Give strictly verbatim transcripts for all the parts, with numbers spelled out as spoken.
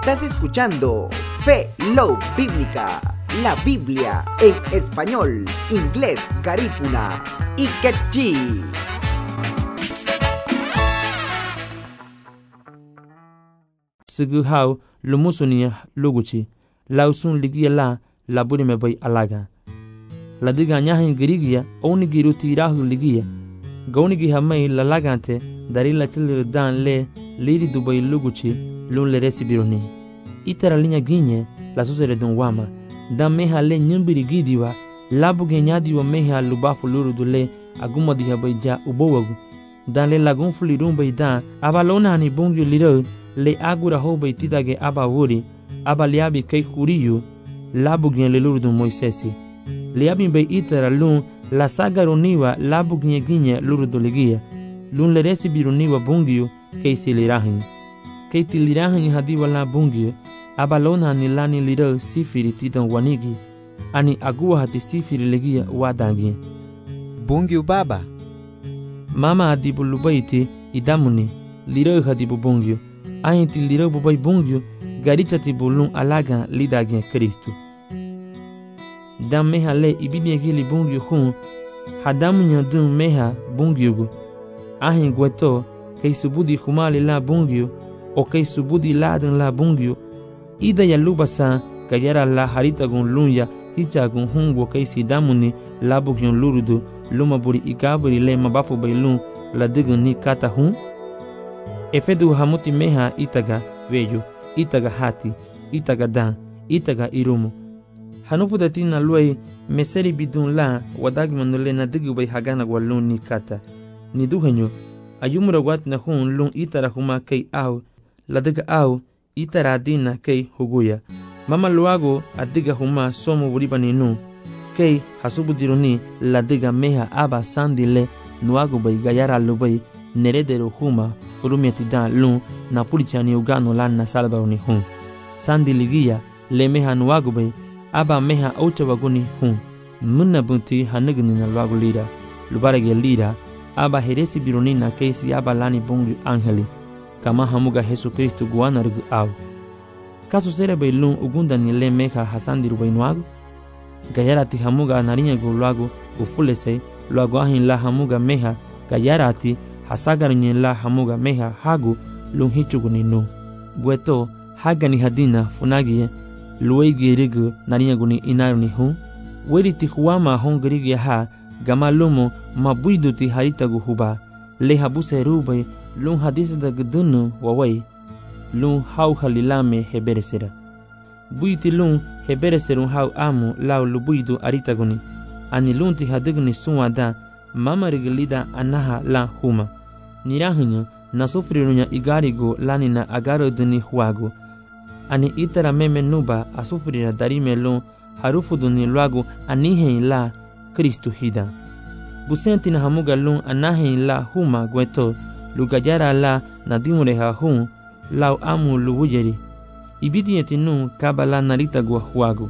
Estás escuchando Fe Love Bíblica, la Biblia en español, inglés, garífuna y quechí. Sigu hau lumusunia luguchi, lausun ligia la laburi me bay alaga. La diga nyahin girigia, oni giru tirahu ligia. Gauni gi hamai la lagante, dari la chile dan le, liri dubai luguchi, lun le resi bironi. Itara linha ginye, la susere dun wama. Dan meha le nyumbiri gidiwa, labu genyadiwa meha lubafu luru dule, aguma diha bay ja ubowagu. Dan le lagun fulirun bay dan, abalona hani bungu liro, le agura hoba titage aba wuri aba liabi kai kuriyu labu gen le luru dun Moisesi liabi be itara lun la sagaroniwa labu gen ginye luru do legia lun le resi bironiwa bungiu kai silirahin kai tilirahin hadiwa la bungiu aba lona ni lani liro sifiri titan wanigi ani agua hati sifiri legia wadangi bungiu baba mama adibu lubaiti idamuni liro hadibu bungiu ayin ti liro bubai bungyo garicha ti bulun alaga lidagya Kristu. Dam meha le ibidye gili bungyo hun hadamu nyadun meha bungyo gu. Ayin gweto kay subudi humali la bungyo o kay subudi ladan la bungyo ida ya lubasa kayara la harita gun lunya hicha gun hungo kay si damuni labugyon lurudu lumaburi ikaburi le mabafu bailun la digun ni kata hun efedu hamuti meha itaga veyo itaga hati itaga dan itaga irumu hanufu datina luai meseri bidun la wadagi manole na digi bai hagana walun ni kata ni duhanyo ayumura wat na hun lun itara huma kay au la diga au itara dina kay huguya mama luago adiga huma somo buriba ni nu kay hasubu diruni la diga meha aba sandile nuago bai gayara lubai neredero huma furumiati dan lun na pulichani ugano lan na salba uni hun sandi ligia le meha nuagube aba meha aucha waguni hun munna bunti hanigni na luagu lira lubarage lira aba heresi bironi na keisi aba lani bungi angeli kama hamuga Yesu Kristo guana rugu au kaso serebe lun ugunda ni le meha hasandi rubai nuagu gayarati hamuga narinya gu luagu ufulese luagu ahin la hamuga meha gayarati hasagarinye la hamuga meha hagu lunhichugu ninu. Gweto hagani hadina funagie luegi rigu nariaguni inaruni hu. Weri ti huama hongirigi ha gama lumu mabuidu ti haritagu huba. Le habuse rubai lun hadisida gudunu wawai. Lun hau halilame heberesera. Buiti lun hebereserun hau amu lau lubuidu aritaguni. Ani lun ti hadiguni suwada mama rigilida anaha la huma. Nirahinyo na sufrirunya igarigo lani na agaro duni huago. Ani itara meme nuba asufrira darime lon harufu duni luago anihen la Kristu hida. Busenti na hamuga lon anahen la huma gweto lugajara la na dimureha hun lau amu luwujeri. Ibidi yetinu kabala narita gwa huago.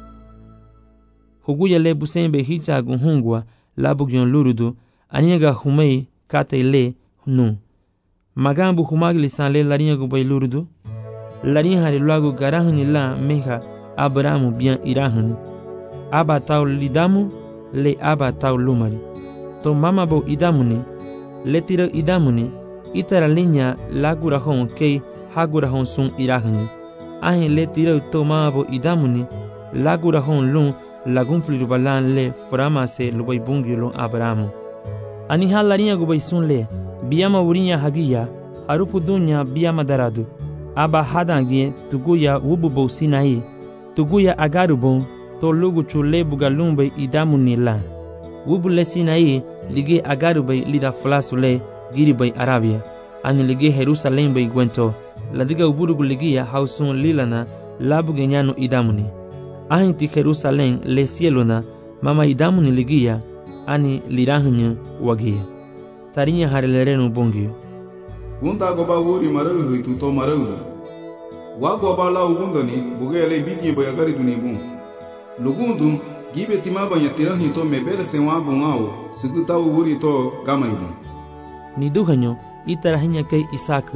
Huguya le busembe hicha gunhungwa labugyon lurudu aniga humei kate le nu magambu humagli sanle larinha gubay lurudu larinha hali luagu garahani la meha abramu bien irahani aba taw lidamu le aba taw lumari to mama bo idamuni le tira idamuni itara linya lagurahon kei hagurahon sun irahani ahin le tira to mama bo idamuni lagurahon lun lagun flirubalan le framase lubay bungi lun abramu ani halarinha gubay sun le biyama wurinya hagiya harufu dunya biyama daradu aba hadangie tuguya wububo sinai tuguya agarubon to lugu chule bugalumbe idamuni la wubule sinai lige agarube lida flasule giribay arabia ani lige Jerusalem bay gwento ladiga uburugu ligia hausun lilana labu genyano idamuni ahinti Jerusalem le cielona mama idamuni ligia ani lirahinyo wagia tarinya harelerenu bongio gunda goba wuri marahu hitu to marahu wa goba la ugundani bugele bidye boyagari dunibu lugundu gibe timaba yatirahi to mebere sewa bungao siguta wuri to gamaibu ni duhanyo itarahinya kay Isaac